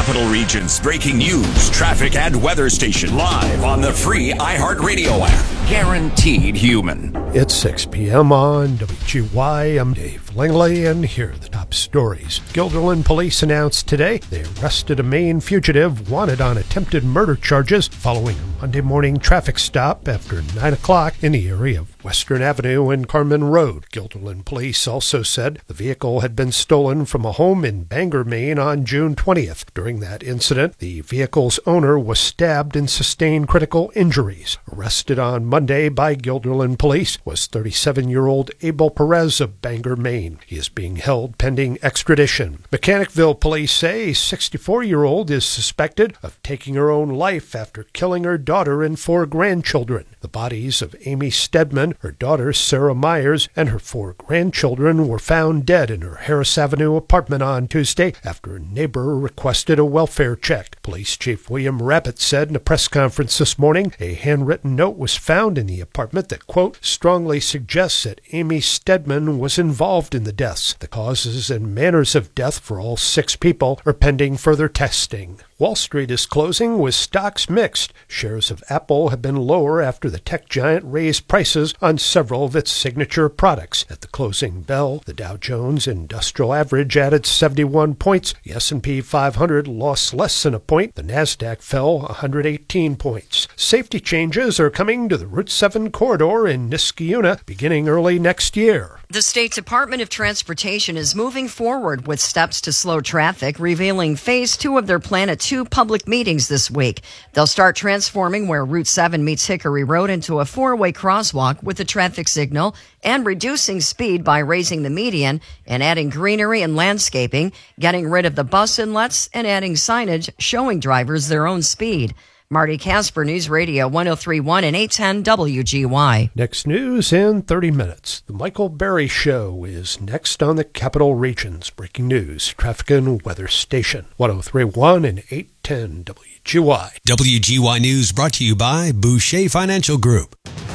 Capital Region's breaking news, traffic, and weather station live on the free iHeartRadio app. Guaranteed human. It's 6 p.m. on WGY. I'm Dave Langley, and here are the top stories. Guilderland police announced today they arrested a Maine fugitive wanted on attempted murder charges following a Monday morning traffic stop after 9 o'clock in the area of Western Avenue and Carmen Road. Guilderland police also said the vehicle had been stolen from a home in Bangor, Maine on June 20th. During that incident, the vehicle's owner was stabbed and sustained critical injuries. Arrested on Monday by Guilderland police was 37-year-old Abel Perez of Bangor, Maine. He is being held pending extradition. Mechanicville police say a 64-year-old is suspected of taking her own life after killing her daughter and 4 grandchildren. The bodies of Amy Stedman, her daughter Sarah Myers, and her 4 grandchildren were found dead in her Harris Avenue apartment on Tuesday after a neighbor requested a welfare check. Police Chief William Rabbit said in a press conference this morning a handwritten note was found in the apartment that, quote, strongly suggests that Amy Stedman was involved in the deaths. The causes and manners of death for all 6 people are pending further testing. Wall Street is closing with stocks mixed. Shares of Apple have been lower after the tech giant raised prices on several of its signature products. At the closing bell, the Dow Jones Industrial Average added 71 points. The S&P 500 lost less than a point. The Nasdaq fell 118 points. Safety changes are coming to the Route 7 corridor in Niskayuna beginning early next year. The State Department of Transportation is moving forward with steps to slow traffic, revealing Phase 2 of their plan at 2 public meetings this week. They'll start transforming where Route 7 meets Hickory Road into a 4-way crosswalk with a traffic signal and reducing speed by raising the median and adding greenery and landscaping, getting rid of the bus inlets, and adding signage showing drivers their own speed. Marty Casper, News Radio 103.1 and 810 WGY. Next news in 30 minutes. The Michael Berry Show is next on the Capital Region's breaking news, traffic and weather station. 103.1 and 810 WGY. WGY News brought to you by Boucher Financial Group.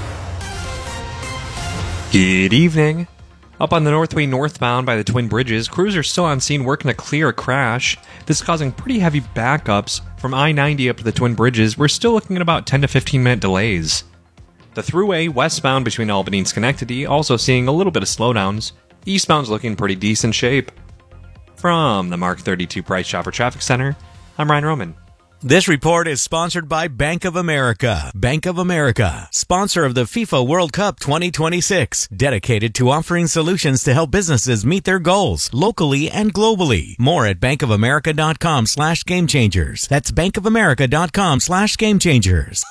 Good evening. Up on the Northway northbound by the Twin Bridges, crews are still on scene working to clear a crash. This is causing pretty heavy backups. From I-90 up to the Twin Bridges, we're still looking at about 10 to 15 minute delays. The thruway westbound between Albany and Schenectady also seeing a little bit of slowdowns. Eastbound's looking pretty decent shape. From the Mark 32 Price Chopper Traffic Center, I'm Ryan Roman. This report is sponsored by Bank of America. Bank of America, sponsor of the FIFA World Cup 2026, dedicated to offering solutions to help businesses meet their goals locally and globally. More at bankofamerica.com/gamechangers. That's bankofamerica.com/gamechangers.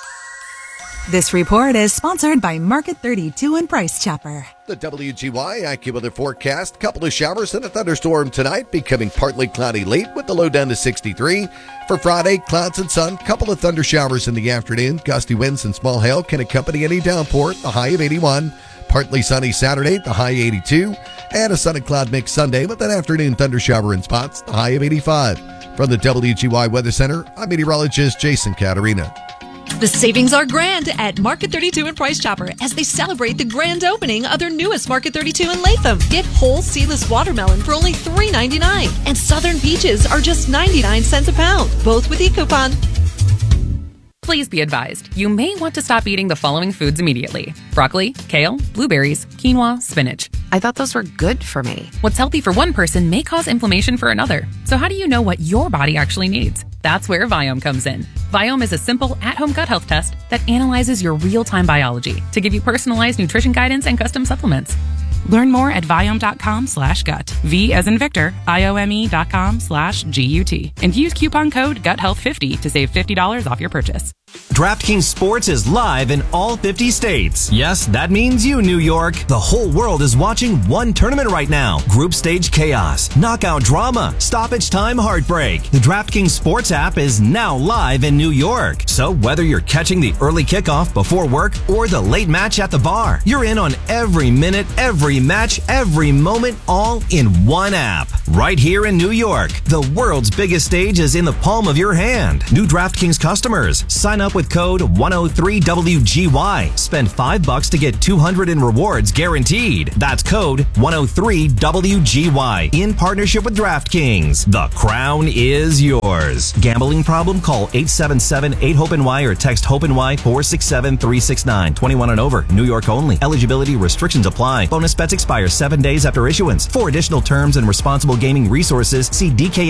This report is sponsored by Market 32 and Price Chopper. The WGY AccuWeather forecast, couple of showers and a thunderstorm tonight, becoming partly cloudy late with the low down to 63. For Friday, clouds and sun, couple of thunder showers in the afternoon. Gusty winds and small hail can accompany any downpour, the high of 81. Partly sunny Saturday, the high 82. And a sun and cloud mix Sunday with an afternoon thunder shower in spots, the high of 85. From the WGY Weather Center, I'm meteorologist Jason Caterina. The savings are grand at Market 32 and Price Chopper as they celebrate the grand opening of their newest Market 32 in Latham. Get whole seedless watermelon for only $3.99 and southern peaches are just 99 cents a pound, both with e-coupon. Please be advised, you may want to stop eating the following foods immediately. Broccoli, kale, blueberries, quinoa, spinach. I thought those were good for me. What's healthy for one person may cause inflammation for another. So how do you know what your body actually needs? That's where Viome comes in. Viome is a simple at-home gut health test that analyzes your real-time biology to give you personalized nutrition guidance and custom supplements. Learn more at Viome.com/gut. V as in Victor, IOME.com/GUT. And use coupon code GUTHEALTH50 to save $50 off your purchase. DraftKings Sports is live in all 50 states. Yes, that means you, New York. The whole world is watching one tournament right now. Group stage chaos, knockout drama, stoppage time heartbreak. The DraftKings Sports app is now live in New York. So whether you're catching the early kickoff before work or the late match at the bar, you're in on every minute, every match, every moment, all in one app. Right here in New York, the world's biggest stage is in the palm of your hand. New DraftKings customers, sign up up with code 103WGY. Spend $5 to get $200 in rewards guaranteed. That's code 103WGY in partnership with DraftKings. The crown is yours. Gambling problem? Call 877-8-HOPE-NY or text HOPE-NY 467-369. 21 and over. New York only. Eligibility restrictions apply. Bonus bets expire 7 days after issuance. For additional terms and responsible gaming resources, see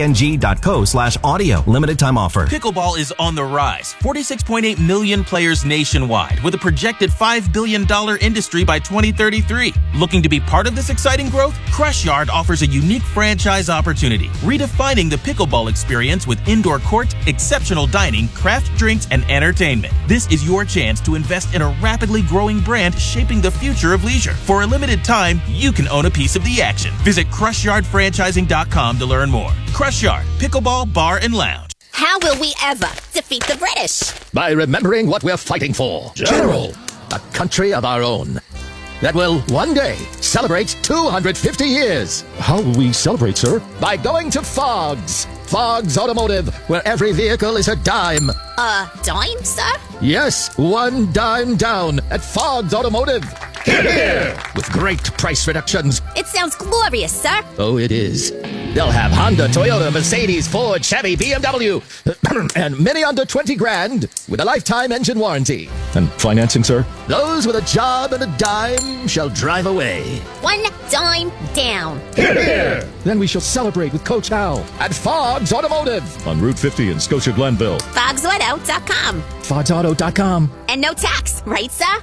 dkng.co/audio. Limited time offer. Pickleball is on the rise. 46.8 million players nationwide with a projected $5 billion industry by 2033. Looking to be part of this exciting growth? Crush Yard offers a unique franchise opportunity, redefining the pickleball experience with indoor court, exceptional dining, craft drinks, and entertainment. This is your chance to invest in a rapidly growing brand shaping the future of leisure. For a limited time, you can own a piece of the action. Visit CrushYardFranchising.com to learn more. Crush Yard, Pickleball Bar and Lounge. How will we ever defeat the British? By remembering what we're fighting for. General, a country of our own that will one day celebrate 250 years. How will we celebrate, sir? By going to Fogg's. Fogg's Automotive, where every vehicle is a dime. A dime, sir? Yes, one dime down at Fogg's Automotive. Here! With great price reductions. It sounds glorious, sir. Oh, it is. They'll have Honda, Toyota, Mercedes, Ford, Chevy, BMW, and many under 20 grand with a lifetime engine warranty. And financing, sir? Those with a job and a dime shall drive away. One dime down. Here! Then we shall celebrate with Coach Hal at Fogg's Automotive on Route 50 in Scotia Glenville. FoggsAuto.com. FoggsAuto.com. And no tax, right, sir?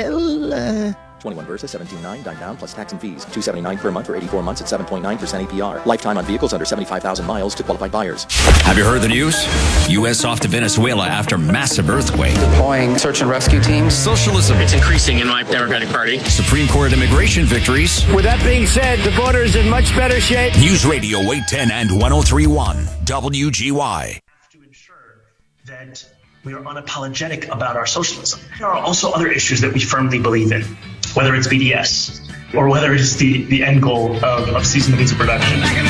Well, 21 Versa, 17.9, dime down, plus tax and fees. $279 per month for 84 months at 7.9% APR. Lifetime on vehicles under 75,000 miles to qualified buyers. Have you heard the news? U.S. off to Venezuela after massive earthquake. Deploying search and rescue teams. Socialism. It's increasing in my Democratic Party. Supreme Court immigration victories. With that being said, the border is in much better shape. News Radio 810 and 103.1 WGY. To ensure that we are unapologetic about our socialism. There are also other issues that we firmly believe in, whether it's BDS or whether it is the end goal of ceasing the means of production.